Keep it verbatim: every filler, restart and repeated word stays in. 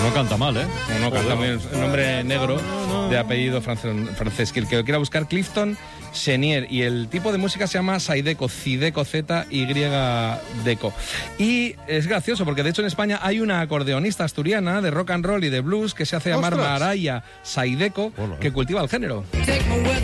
No canta mal, ¿eh? No, no canta bien. Un nombre negro de apellido francés, francés. Que el que lo quiera buscar, Clifton Chenier. Y el tipo de música se llama Zydeco, Zydeco, Z Y Deco. Y es gracioso porque de hecho en España hay una acordeonista asturiana de rock and roll y de blues que se hace llamar ¡Ostras! Maraya Zydeco, que cultiva el género.